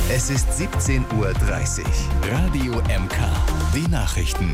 Es ist 17:30 Uhr. Radio MK. Die Nachrichten.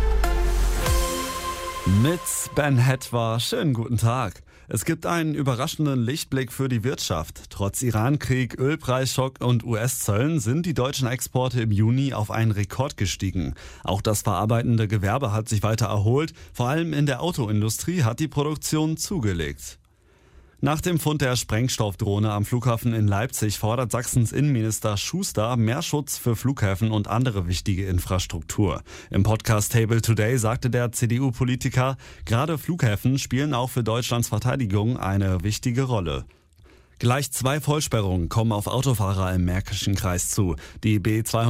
Mit Ben Hetwa, schönen guten Tag. Es gibt einen überraschenden Lichtblick für die Wirtschaft. Trotz Iran-Krieg, Ölpreisschock und US-Zöllen sind die deutschen Exporte im Juni auf einen Rekord gestiegen. Auch das verarbeitende Gewerbe hat sich weiter erholt. Vor allem in der Autoindustrie hat die Produktion zugelegt. Nach dem Fund der Sprengstoffdrohne am Flughafen in Leipzig fordert Sachsens Innenminister Schuster mehr Schutz für Flughäfen und andere wichtige Infrastruktur. Im Podcast Table Today sagte der CDU-Politiker, gerade Flughäfen spielen auch für Deutschlands Verteidigung eine wichtige Rolle. Gleich 2 Vollsperrungen kommen auf Autofahrer im Märkischen Kreis zu. Die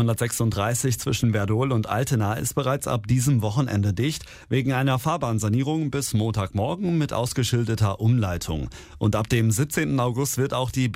B236 zwischen Werdohl und Altena ist bereits ab diesem Wochenende dicht, wegen einer Fahrbahnsanierung bis Montagmorgen mit ausgeschildeter Umleitung. Und ab dem 17. August wird auch die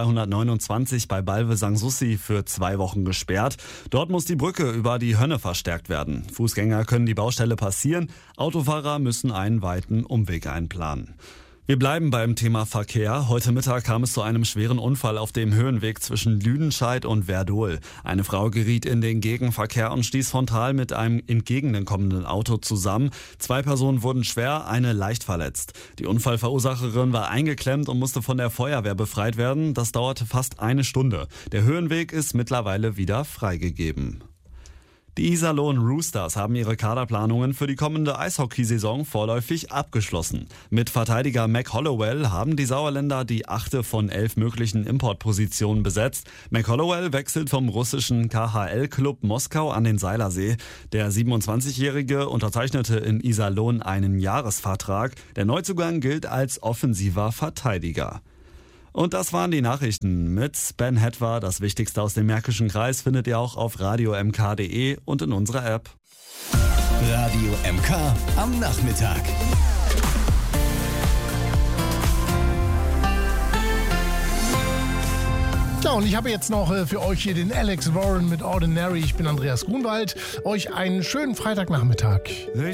B229 bei Balve Sanssouci für 2 Wochen gesperrt. Dort muss die Brücke über die Hönne verstärkt werden. Fußgänger können die Baustelle passieren, Autofahrer müssen einen weiten Umweg einplanen. Wir bleiben beim Thema Verkehr. Heute Mittag kam es zu einem schweren Unfall auf dem Höhenweg zwischen Lüdenscheid und Werdohl. Eine Frau geriet in den Gegenverkehr und stieß frontal mit einem entgegenkommenden Auto zusammen. 2 Personen wurden schwer, eine leicht verletzt. Die Unfallverursacherin war eingeklemmt und musste von der Feuerwehr befreit werden. Das dauerte fast 1 Stunde. Der Höhenweg ist mittlerweile wieder freigegeben. Die Iserlohn Roosters haben ihre Kaderplanungen für die kommende Eishockeysaison vorläufig abgeschlossen. Mit Verteidiger Mac Hollowell haben die Sauerländer die 8. von 11 möglichen Importpositionen besetzt. Mac Hollowell wechselt vom russischen KHL-Club Moskau an den Seilersee. Der 27-Jährige unterzeichnete in Iserlohn einen Jahresvertrag. Der Neuzugang gilt als offensiver Verteidiger. Und das waren die Nachrichten mit Ben Hetwa. Das Wichtigste aus dem Märkischen Kreis findet ihr auch auf radiomk.de und in unserer App. Radio MK am Nachmittag. Ja, und ich habe jetzt noch für euch hier den Alex Warren mit Ordinary. Ich bin Andreas Grunwald. Euch einen schönen Freitagnachmittag.